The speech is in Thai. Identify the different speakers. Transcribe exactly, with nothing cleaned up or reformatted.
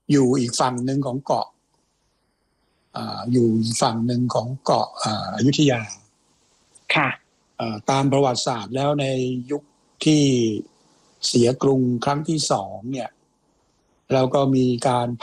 Speaker 1: อยู่อีกฝั่งหนึ่งของเกาะอ่าอยู่อีกฝั่งหนึ่งของเกาะอ่าอยุธยา
Speaker 2: ค่ะ
Speaker 1: ตามประวัติศาสตร์แล้วในยุคที่เสียกรุงครั้งที่สองเนี่ยเราก็มีการ